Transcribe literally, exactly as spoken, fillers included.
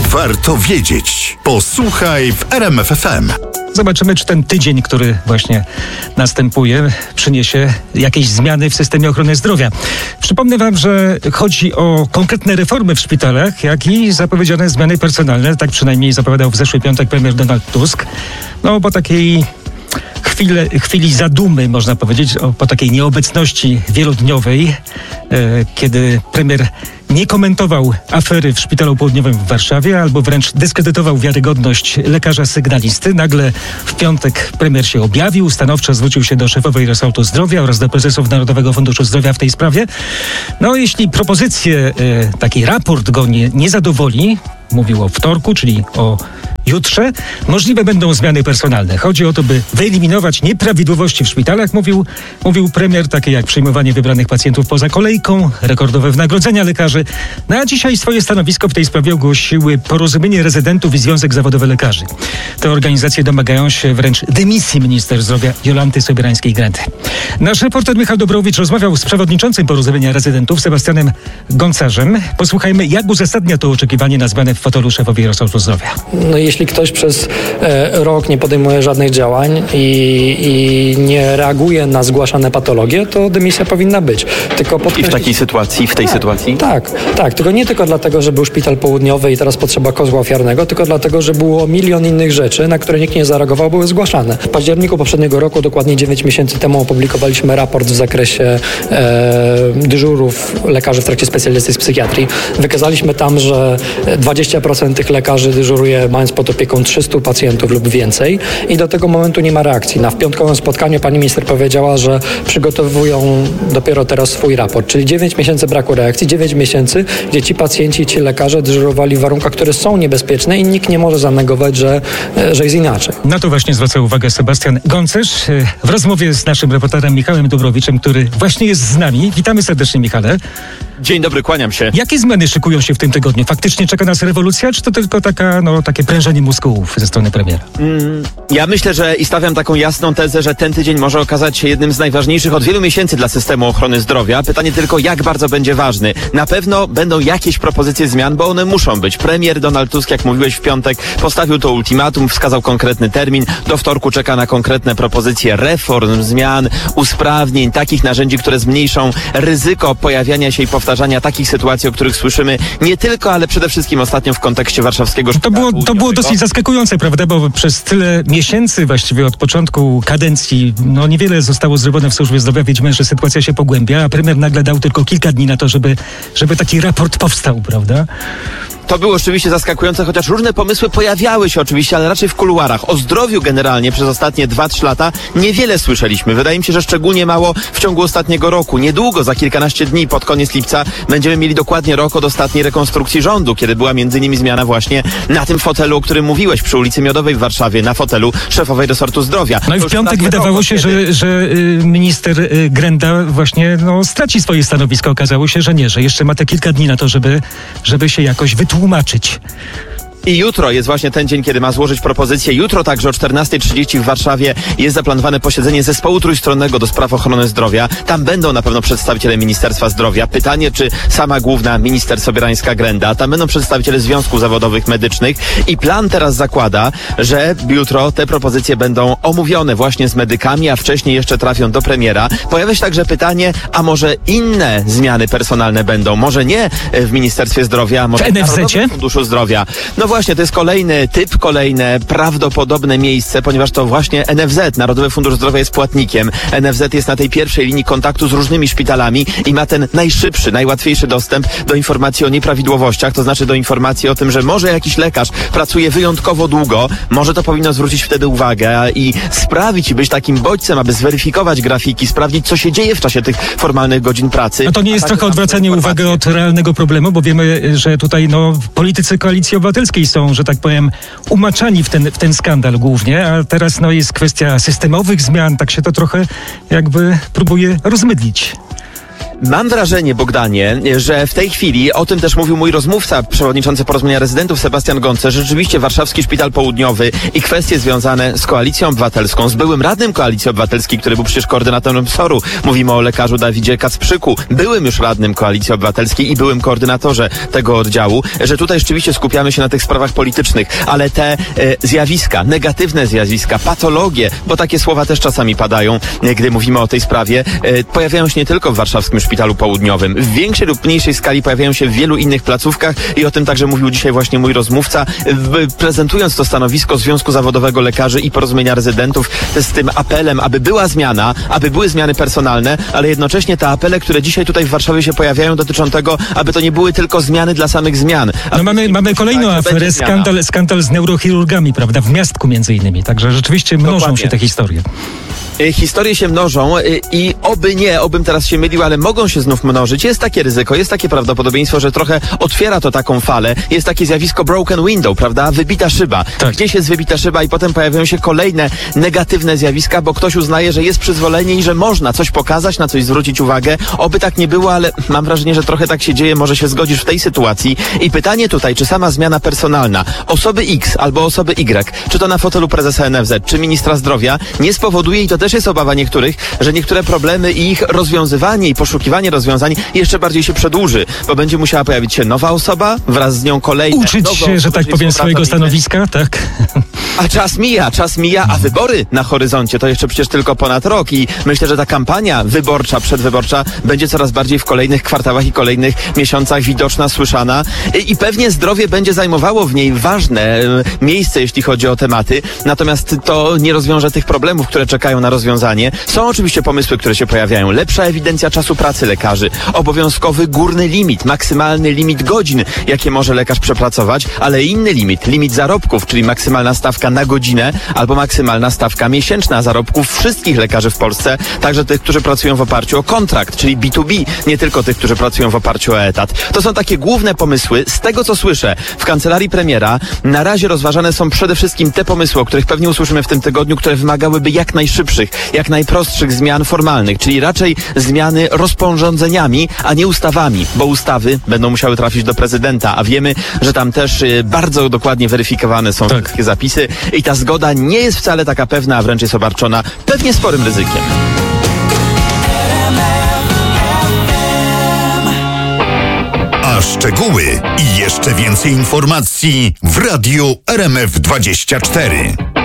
warto wiedzieć. Posłuchaj w R M F F M. Zobaczymy, czy ten tydzień, który właśnie następuje, przyniesie jakieś zmiany w systemie ochrony zdrowia. Przypomnę wam, że chodzi o konkretne reformy w szpitalach, jak i zapowiedziane zmiany personalne. Tak przynajmniej zapowiadał w zeszły piątek premier Donald Tusk. No, po takiej chwile, chwili zadumy, można powiedzieć, o, po takiej nieobecności wielodniowej, e, kiedy premier nie komentował afery w Szpitalu Południowym w Warszawie, albo wręcz dyskredytował wiarygodność lekarza sygnalisty. Nagle w piątek premier się objawił, stanowczo zwrócił się do szefowej resortu zdrowia oraz do prezesów Narodowego Funduszu Zdrowia w tej sprawie. No, jeśli propozycje, e, taki raport go nie, nie zadowoli, mówił o wtorku, czyli o jutrze, możliwe będą zmiany personalne. Chodzi o to, by wyeliminować nieprawidłowości w szpitalach, mówił, mówił premier, takie jak przyjmowanie wybranych pacjentów poza kolejką, rekordowe wynagrodzenia lekarzy. No a dzisiaj swoje stanowisko w tej sprawie ogłosiły Porozumienie Rezydentów i Związek Zawodowy Lekarzy. Te organizacje domagają się wręcz dymisji minister zdrowia Jolanty Sobierańskiej-Grendy. Nasz reporter Michał Dobrowicz rozmawiał z przewodniczącym Porozumienia Rezydentów Sebastianem Goncarzem. Posłuchajmy, jak uzasadnia to oczekiwanie na zmianę w fotelu szefowej resortu zdrowia. No jeśli ktoś przez e, rok nie podejmuje żadnych działań i, i nie reaguje na zgłaszane patologie, to dymisja powinna być. Tylko I w takiej sytuacji, w tej tak, sytuacji? Tak, tak. Tylko nie tylko dlatego, że był szpital południowy i teraz potrzeba kozła ofiarnego, tylko dlatego, że było milion innych rzeczy, na które nikt nie zareagował, były zgłaszane. W październiku poprzedniego roku, dokładnie dziewięć miesięcy temu, opublikowaliśmy raport w zakresie e, dyżurów lekarzy w trakcie specjalizacji z psychiatrii. Wykazaliśmy tam, że dwadzieścia procent tych lekarzy dyżuruje, mając pod opieką trzystu pacjentów lub więcej, i do tego momentu nie ma reakcji. Na w piątkowym spotkaniu pani minister powiedziała, że przygotowują dopiero teraz swój raport, czyli dziewięć miesięcy braku reakcji, dziewięć miesięcy, gdzie ci pacjenci, ci lekarze dyżurowali w warunkach, które są niebezpieczne i nikt nie może zanegować, że, że jest inaczej. Na to właśnie zwraca uwagę Sebastian Goncarz w rozmowie z naszym reporterem Michałem Dobrowiczem, który właśnie jest z nami. Witamy serdecznie, Michale. Dzień dobry, kłaniam się. Jakie zmiany szykują się w tym tygodniu? Faktycznie czeka nas rewolucja, czy to tylko taka, no, takie prężenie mózgów ze strony premiera? Mm, ja myślę, że i stawiam taką jasną tezę, że ten tydzień może okazać się jednym z najważniejszych od wielu miesięcy dla systemu ochrony zdrowia. Pytanie tylko, jak bardzo będzie ważny. Na pewno będą jakieś propozycje zmian, bo one muszą być. Premier Donald Tusk, jak mówiłeś w piątek, postawił to ultimatum, wskazał konkretny termin. Do wtorku czeka na konkretne propozycje reform, zmian, usprawnień, takich narzędzi, które zmniejszą ryzyko pojawiania się i powtarzania takich sytuacji, o których słyszymy nie tylko, ale przede wszystkim ostatnio w kontekście warszawskiego To było, to było dosyć zaskakujące, prawda, bo przez tyle miesięcy, właściwie od początku kadencji, no niewiele zostało zrobione w służbie zdrowia. Widzimy, że sytuacja się pogłębia, a premier nagle dał tylko kilka dni na to, żeby, żeby taki raport powstał, prawda? To było oczywiście zaskakujące, chociaż różne pomysły pojawiały się oczywiście, ale raczej w kuluarach. O zdrowiu generalnie przez ostatnie dwa trzy lata niewiele słyszeliśmy. Wydaje mi się, że szczególnie mało w ciągu ostatniego roku. Niedługo, za kilkanaście dni, pod koniec lipca, będziemy mieli dokładnie rok od ostatniej rekonstrukcji rządu, kiedy była między innymi zmiana właśnie na tym fotelu, o którym mówiłeś, przy ulicy Miodowej w Warszawie, na fotelu szefowej resortu zdrowia. No i w piątek wydawało się, kiedy... że, że y, minister y, Grenda właśnie no, straci swoje stanowisko. Okazało się, że nie, że jeszcze ma te kilka dni na to, żeby, żeby się jakoś wytłumaczyć. Tłumaczyć. I jutro jest właśnie ten dzień, kiedy ma złożyć propozycję. Jutro także o czternasta trzydzieści w Warszawie jest zaplanowane posiedzenie zespołu trójstronnego do spraw ochrony zdrowia. Tam będą na pewno przedstawiciele Ministerstwa Zdrowia. Pytanie, czy sama główna minister Sobierańska-Grenda. Tam będą przedstawiciele Związków Zawodowych Medycznych i plan teraz zakłada, że jutro te propozycje będą omówione właśnie z medykami, a wcześniej jeszcze trafią do premiera. Pojawia się także pytanie, a może inne zmiany personalne będą? Może nie w Ministerstwie Zdrowia, a może w Narodowym Funduszu Zdrowia. No właśnie, to jest kolejny typ, kolejne prawdopodobne miejsce, ponieważ to właśnie N F Z, Narodowy Fundusz Zdrowia, jest płatnikiem. N F Z jest na tej pierwszej linii kontaktu z różnymi szpitalami i ma ten najszybszy, najłatwiejszy dostęp do informacji o nieprawidłowościach, to znaczy do informacji o tym, że może jakiś lekarz pracuje wyjątkowo długo, może to powinno zwrócić wtedy uwagę i sprawić i być takim bodźcem, aby zweryfikować grafiki, sprawdzić, co się dzieje w czasie tych formalnych godzin pracy. A to nie jest trochę odwracanie uwagi od realnego problemu, bo wiemy, że tutaj no, politycy Koalicji Obywatelskiej są, że tak powiem, umaczani w ten, w ten skandal głównie, a teraz no, jest kwestia systemowych zmian, tak się to trochę jakby próbuje rozmydlić. Mam wrażenie, Bogdanie, że w tej chwili, o tym też mówił mój rozmówca, przewodniczący Porozumienia Rezydentów Sebastian Gonce, że rzeczywiście Warszawski Szpital Południowy i kwestie związane z Koalicją Obywatelską, z byłym radnym Koalicji Obywatelskiej, który był przecież koordynatorem S O R-u, mówimy o lekarzu Dawidzie Kacprzyku, byłym już radnym Koalicji Obywatelskiej i byłym koordynatorze tego oddziału, że tutaj rzeczywiście skupiamy się na tych sprawach politycznych, ale te e, zjawiska, negatywne zjawiska, patologie, bo takie słowa też czasami padają, e, gdy mówimy o tej sprawie, e, pojawiają się nie tylko w Warszawskim Szpitalu Południowym. W większej lub mniejszej skali pojawiają się w wielu innych placówkach i o tym także mówił dzisiaj właśnie mój rozmówca, w, prezentując to stanowisko Związku Zawodowego Lekarzy i Porozumienia Rezydentów z tym apelem, aby była zmiana, aby były zmiany personalne, ale jednocześnie te apele, które dzisiaj tutaj w Warszawie się pojawiają, dotyczą tego, aby to nie były tylko zmiany dla samych zmian. No mamy, mamy kolejną tak, aferę, skandal, skandal z neurochirurgami, prawda, w Miastku między innymi, także rzeczywiście mnożą Dokładnie. się te historie. Historie się mnożą i oby nie, obym teraz się mylił, ale mogą się znów mnożyć. Jest takie ryzyko, jest takie prawdopodobieństwo, że trochę otwiera to taką falę. Jest takie zjawisko broken window, prawda? Wybita szyba. Tak. Gdzieś jest wybita szyba i potem pojawiają się kolejne negatywne zjawiska, bo ktoś uznaje, że jest przyzwolenie i że można coś pokazać, na coś zwrócić uwagę. Oby tak nie było, ale mam wrażenie, że trochę tak się dzieje. Może się zgodzisz w tej sytuacji. I pytanie tutaj, czy sama zmiana personalna osoby X albo osoby Y, czy to na fotelu prezesa N F Z, czy ministra zdrowia, nie spowoduje, i to też jest obawa niektórych, że niektóre problemy i ich rozwiązywanie i poszukiwanie rozwiązań jeszcze bardziej się przedłuży, bo będzie musiała pojawić się nowa osoba, wraz z nią kolejne. Uczyć się, że tak powiem, swojego stanowiska, tak? A czas mija, czas mija, a wybory na horyzoncie to jeszcze przecież tylko ponad rok i myślę, że ta kampania wyborcza, przedwyborcza będzie coraz bardziej w kolejnych kwartałach i kolejnych miesiącach widoczna, słyszana i, i pewnie zdrowie będzie zajmowało w niej ważne e, miejsce, jeśli chodzi o tematy, natomiast to nie rozwiąże tych problemów, które czekają na rozwiązanie. Są oczywiście pomysły, które się pojawiają. Lepsza ewidencja czasu pracy lekarzy, obowiązkowy górny limit, maksymalny limit godzin, jakie może lekarz przepracować, ale inny limit, limit zarobków, czyli maksymalna stawka na godzinę albo maksymalna stawka miesięczna zarobków wszystkich lekarzy w Polsce, także tych, którzy pracują w oparciu o kontrakt, czyli B dwa B, nie tylko tych, którzy pracują w oparciu o etat. To są takie główne pomysły. Z tego, co słyszę w kancelarii premiera, na razie rozważane są przede wszystkim te pomysły, o których pewnie usłyszymy w tym tygodniu, które wymagałyby jak najszybszych, jak najprostszych zmian formalnych, czyli raczej zmiany rozporządzeniami, a nie ustawami, bo ustawy będą musiały trafić do prezydenta, a wiemy, że tam też y, bardzo dokładnie weryfikowane są tak. wszystkie zapisy i ta zgoda nie jest wcale taka pewna, a wręcz jest obarczona pewnie sporym ryzykiem. A szczegóły i jeszcze więcej informacji w Radiu R M F dwadzieścia cztery.